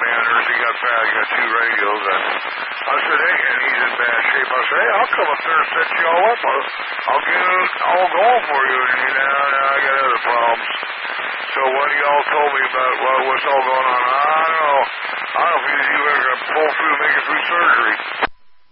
man, nurse, he got fat, he got 2 radios. And I said, hey, and he's in bad shape. I said, hey, I'll come up there and set you all up. I'll get it all going for you. And he said, no, I got other problems. So what y'all told me about, well, what's all going on? I don't know. I don't know if you ever going to pull through, make it through surgery.